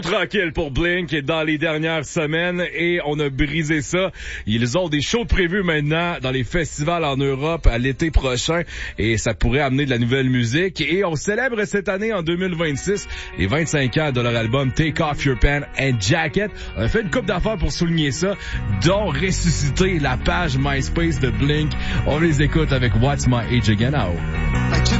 Tranquille pour Blink dans les dernières semaines et on a brisé ça. Ils ont des shows prévus maintenant dans les festivals en Europe à l'été prochain et ça pourrait amener de la nouvelle musique. Et on célèbre cette année en 2026 les 25 ans de leur album Take Off Your Pants and Jacket. On a fait une couple d'affaires pour souligner ça, dont ressusciter la page MySpace de Blink. On les écoute avec What's My Age Again Now.